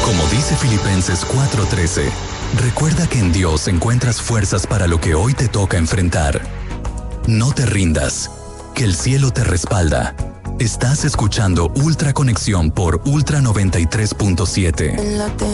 Como dice Filipenses 4:13, recuerda que en Dios encuentras fuerzas para lo que hoy te toca enfrentar. No te rindas, que el cielo te respalda. Estás escuchando Ultra Conexión por Ultra 93.7.